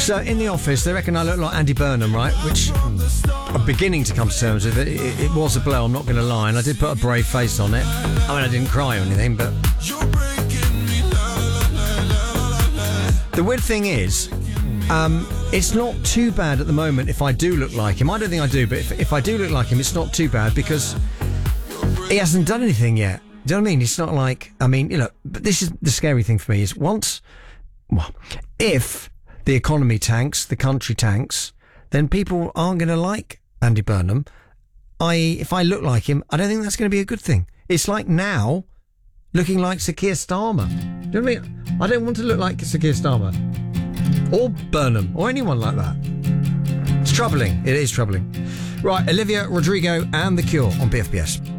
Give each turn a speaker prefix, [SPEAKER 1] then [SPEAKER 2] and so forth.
[SPEAKER 1] So in the office, they reckon I look like Andy Burnham, right? Which I'm beginning to come to terms with. It was a blow, I'm not going to lie, and I did put a brave face on it. I mean, I didn't cry or anything, but... The weird thing is, it's not too bad at the moment if I do look like him. I don't think I do, but if I do look like him, it's not too bad because he hasn't done anything yet. Do you know what I mean? It's not like... I mean, you know, but this is the scary thing for me is if the economy tanks, the country tanks, then people aren't going to like Andy Burnham. If I look like him, I don't think that's going to be a good thing. It's like now looking like Sir Keir Starmer. Do you know what I mean? I don't want to look like Sir Keir Starmer or Burnham or anyone like that. It's troubling. It is troubling. Right, Olivia Rodrigo and The Cure on BFBS.